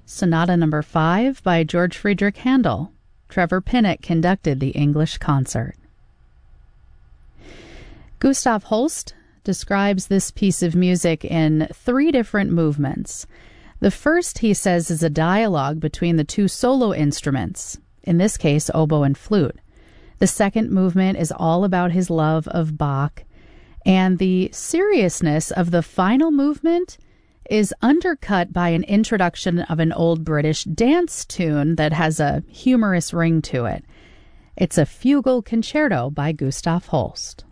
Sonata Number 5 by George Friedrich Handel. Trevor Pinnock conducted the English concert. Gustav Holst describes this piece of music in 3 different movements. The first, he says, is a dialogue between the 2 solo instruments, in this case, oboe and flute. The second movement is all about his love of Bach, and the seriousness of the final movement is undercut by an introduction of an old British dance tune that has a humorous ring to it. It's a fugal concerto by Gustav Holst.